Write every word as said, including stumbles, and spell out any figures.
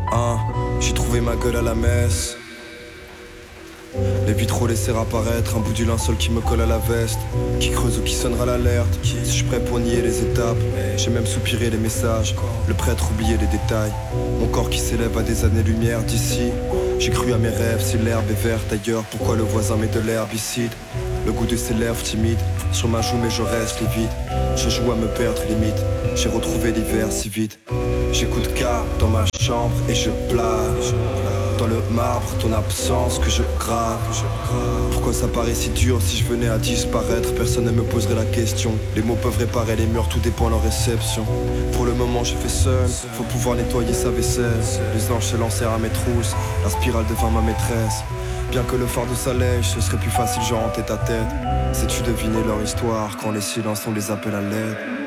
Hein, j'ai trouvé ma gueule à la messe. Les vitraux laissèrent apparaître un bout du linceul qui me colle à la veste, qui creuse ou qui sonnera l'alerte. Si je suis prêt pour nier les étapes, j'ai même soupiré les messages. Le prêtre oubliait les détails. Mon corps qui s'élève à des années-lumière d'ici. J'ai cru à mes rêves, si l'herbe est verte ailleurs, pourquoi le voisin met de l'herbicide? Le goût de ses lèvres timides sur ma joue mais je reste livide. Je joue à me perdre limite, j'ai retrouvé l'hiver si vite. J'écoute K dans ma chambre et je plage dans le marbre ton absence que je grave. Pourquoi ça paraît si dur si je venais à disparaître? Personne ne me poserait la question. Les mots peuvent réparer les murs, tout dépend de leur réception. Pour le moment j'ai fait seul, faut pouvoir nettoyer sa vaisselle. Les anges se lancèrent à mes trousses, la spirale devint ma maîtresse. Bien que le fardeau s'allège, ce serait plus facile genre en tête à tête. Sais-tu deviner leur histoire quand les silences on les appelle à l'aide?